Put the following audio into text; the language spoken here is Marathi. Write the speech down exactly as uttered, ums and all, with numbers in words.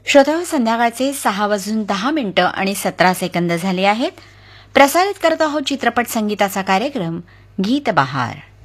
श्रोताहो, संध्याकाळचे सहा वाजून दहा मिनिटं आणि सतरा सेकंद झाले आहेत. प्रसारित करत आहोत चित्रपट संगीताचा कार्यक्रम गीत बहार.